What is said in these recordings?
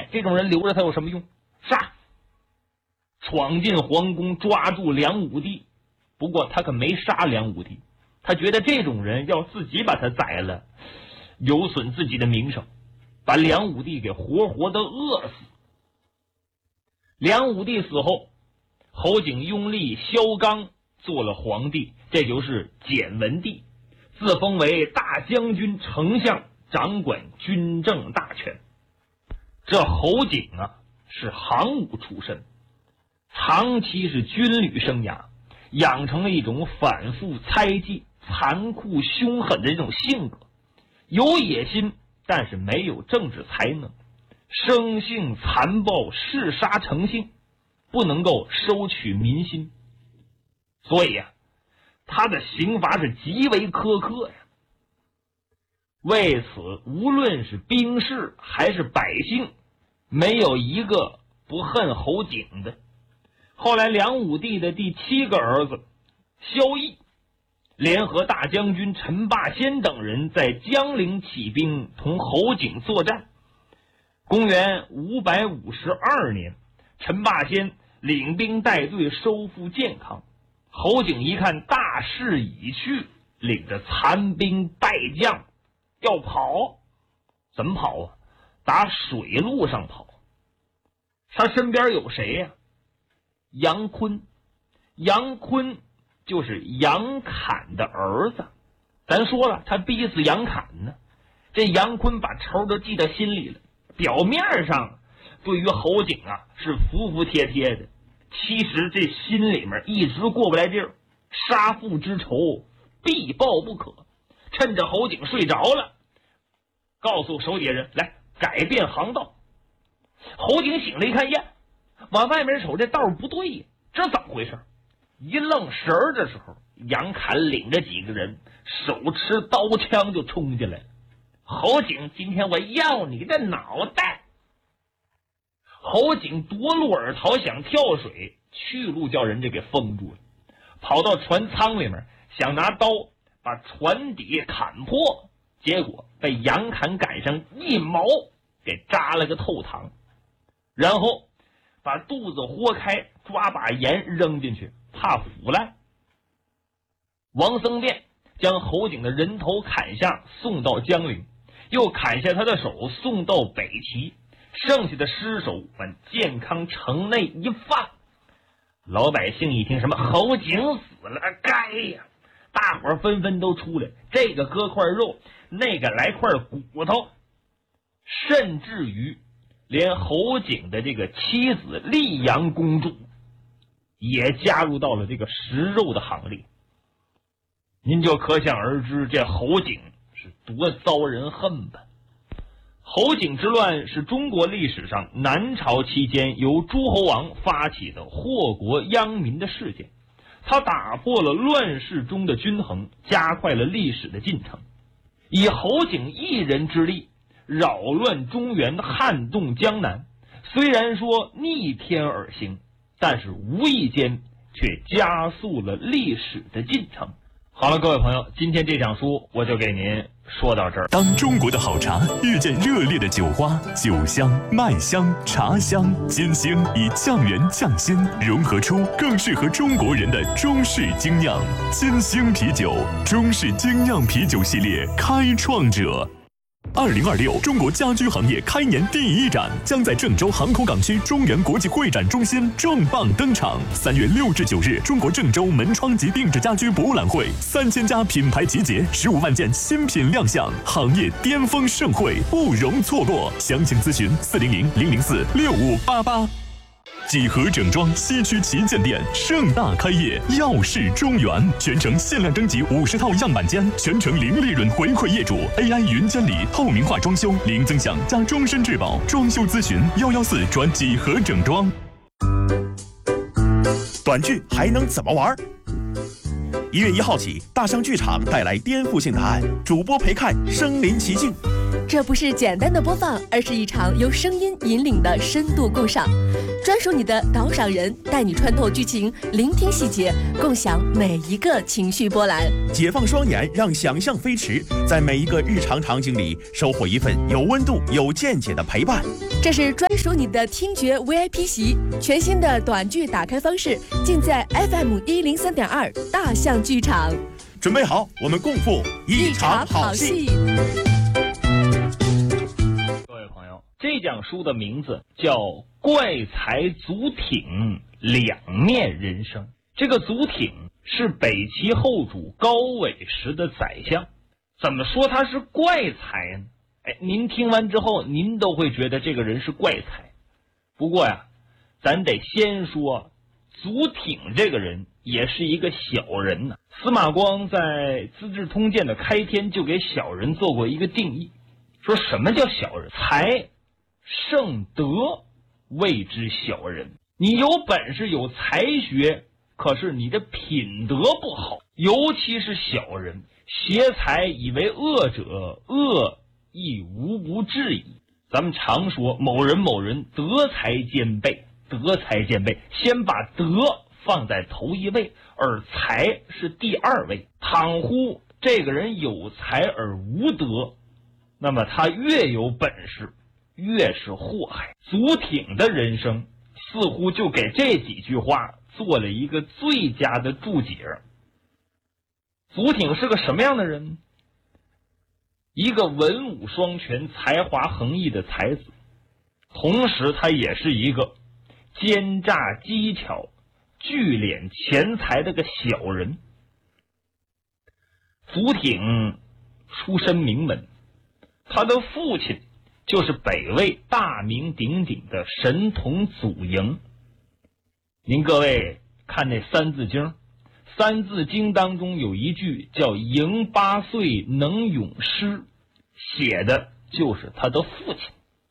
这种人留着他有什么用？杀！闯进皇宫，抓住梁武帝。不过他可没杀梁武帝，他觉得这种人要自己把他宰了，有损自己的名声，把梁武帝给活活的饿死。梁武帝死后，侯景拥立萧纲做了皇帝，这就是简文帝，自封为大将军、丞相，掌管军政大权。这侯景啊，是行伍出身，长期是军旅生涯，养成了一种反复猜忌、残酷凶狠的这种性格，有野心，但是没有政治才能，生性残暴，嗜杀成性，不能够收取民心。所以啊，他的刑罚是极为苛刻呀。为此，无论是兵士还是百姓，没有一个不恨侯景的。后来梁武帝的第7个儿子萧绎联合大将军陈霸先等人在江陵起兵，同侯景作战。公元552年，陈霸先领兵带队收复建康。侯景一看大势已去，领着残兵败将要跑。怎么跑啊？打水路上跑。他身边有谁呀？杨坤。杨坤就是杨侃的儿子。咱说了，他逼死杨侃呢。这杨坤把仇都记在心里了，表面上对于侯景啊是服服帖帖的，其实这心里面一直过不来劲儿，杀父之仇必报不可。趁着侯景睡着了，告诉手底下人来改变航道。侯景醒了一看，呀，往外面瞅，这道不对呀，这怎么回事？一愣神儿的时候，杨侃领着几个人手持刀枪就冲进来了。侯景，今天我要你的脑袋！侯景夺路而逃，想跳水，去路叫人家给封住了。跑到船舱里面，想拿刀把船底砍破，结果被杨侃赶上一矛给扎了个透膛，然后把肚子豁开，抓把盐扔进去，怕腐烂。王僧辩将侯景的人头砍下，送到江陵，又砍下他的手，送到北齐，剩下的尸首往建康城内一放。老百姓一听什么侯景死了，该呀！大伙儿纷纷都出来，这个割块肉，那个来块骨头，甚至于连侯景的这个妻子溧阳公主也加入到了这个食肉的行列。您就可想而知，这侯景是多遭人恨吧。侯景之乱是中国历史上南朝期间由诸侯王发起的祸国殃民的事件，他打破了乱世中的均衡，加快了历史的进程。以侯景一人之力扰乱中原，撼动江南，虽然说逆天而行，但是无意间却加速了历史的进程。好了，各位朋友，今天这讲书我就给您说到这儿。 当中国的好茶遇见热烈的酒花，酒香、麦香、茶香、金星以降元降心融合出更适合中国人的中式精酿。金星啤酒，中式精酿啤酒系列开创者。2026中国家居行业开年第一展将在郑州航口港区中原国际会展中心重磅登场。3月6至9日，中国郑州门窗及定制家居博览会，3000家品牌集结，15万件新品亮相，行业巅峰盛会不容错过。详情咨询400-004-6588。几何整装西区旗舰店盛大开业，耀世中原，全程限量征集50套样板间，全程零利润回馈业主 ，AI 云监理，透明化装修，零增享加终身质保。装修咨询114转几何整装。 短剧还能怎么玩？1月1号起，大象剧场带来颠覆性答案，主播陪看身临其境。 这不是简单的播放，而是一场由声音引领的深度共赏。专属你的导赏人，带你穿透剧情，聆听细节，共享每一个情绪波澜。 解放双眼，让想象飞驰，在每一个日常场景里收获一份有温度、有见解的陪伴。 这是专属属你的听觉 VIP 席，全新的短剧打开方式尽在 FM103.2大象剧场。 准备好，我们共赴一场好戏。 各位朋友，这讲书的名字叫《怪才祖挺两面人生》。这个祖挺是北齐后主高纬时的宰相。怎么说他是怪才呢？您听完之后，您都会觉得这个人是怪才。不过呀，咱得先说祖挺这个人也是一个小人呢。司马光在《资治通鉴》的开篇就给小人做过一个定义，说什么叫小人？才胜德谓之小人。你有本事有才学，可是你的品德不好，尤其是小人，挟才以为恶者，恶亦无不至矣。咱们常说某人某人德才兼备，德才兼备，先把德放在头一位，而才是第二位。倘乎这个人有才而无德，那么他越有本事越是祸害。祖挺的人生似乎就给这几句话做了一个最佳的注解。祖挺是个什么样的人？一个文武双全、才华横溢的才子，同时他也是一个奸诈机巧、聚敛钱财的个小人。祖挺出身名门，他的父亲就是北魏大名鼎鼎的神童祖营。您各位看那三字经，三字经当中有一句叫营8岁能咏诗，写的就是他的父亲。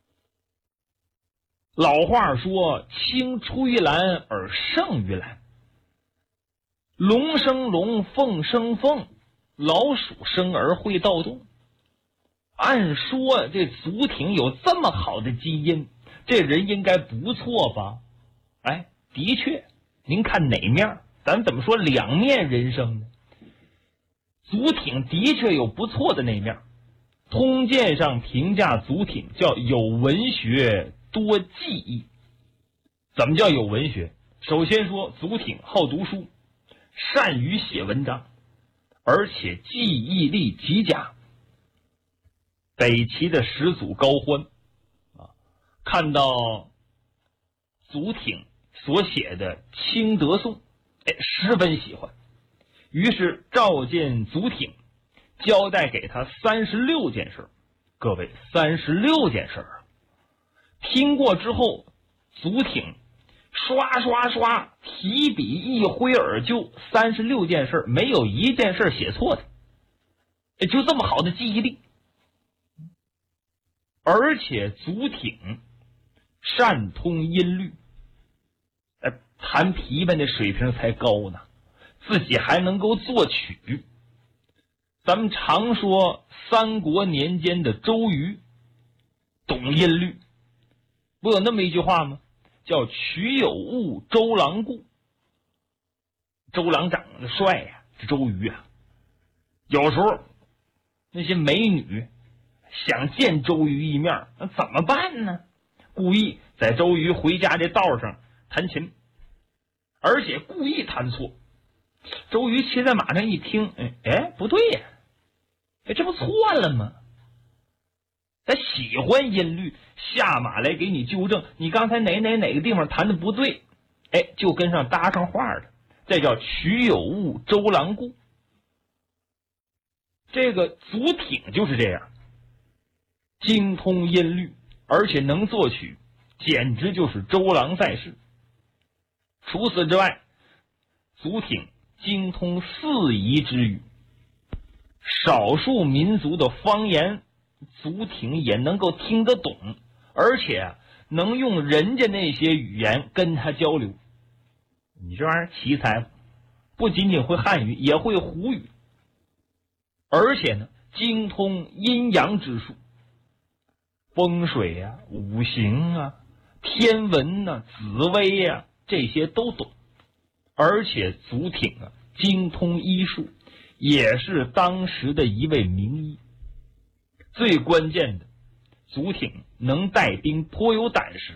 老话说青出于蓝而胜于蓝，龙生龙，凤生凤，老鼠生儿会盗洞。按说这祖挺有这么好的基因，这人应该不错吧？的确，您看哪面？咱怎么说两面人生呢？祖挺的确有不错的那面。通鉴上评价祖挺叫有文学多技艺。怎么叫有文学？首先说祖挺好读书，善于写文章，而且记忆力极佳。北齐的始祖高欢看到祖挺所写的《清德颂》，十分喜欢，于是召见祖挺，交代给他36件事。各位，36件事听过之后，祖挺刷刷刷提笔一挥而就，36件事没有一件事写错的，就这么好的记忆力。而且祖挺善通音律，弹琵琶的水平才高呢，自己还能够作曲。咱们常说三国年间的周瑜懂音律，不有那么一句话吗？叫曲有误，周郎顾。周郎长得帅呀，这周瑜啊，有时候那些美女想见周瑜一面，那怎么办呢？故意在周瑜回家这道上弹琴，而且故意弹错。周瑜骑在马上一听，不对呀，这不错了吗？他喜欢音律，下马来给你纠正，你刚才哪个地方弹的不对，就跟上搭上话了。这叫曲有误，周郎顾。这个祖挺就是这样，精通音律，而且能作曲，简直就是周郎在世。除此之外，祖挺精通4夷之语，少数民族的方言祖挺也能够听得懂，而且能用人家那些语言跟他交流。你这玩意儿奇才，不仅仅会汉语，也会胡语，而且呢精通阴阳之术，风水啊、五行啊、天文啊、紫微啊，这些都懂。而且祖挺精通医术，也是当时的一位名医。最关键的，祖挺能带兵，颇有胆识，